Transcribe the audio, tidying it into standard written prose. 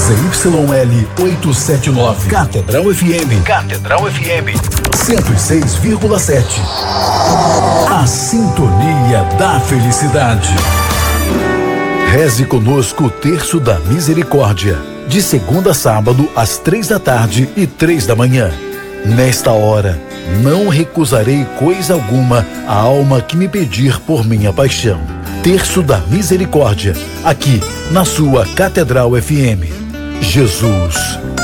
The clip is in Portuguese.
ZYL 879. Catedral FM. Catedral FM 106,7. A sintonia da felicidade. Reze conosco o Terço da Misericórdia, de segunda a sábado, às 3 da tarde e 3 da manhã. Nesta hora, não recusarei coisa alguma à alma que me pedir por minha paixão. Terço da Misericórdia, aqui na sua Catedral FM. Jesus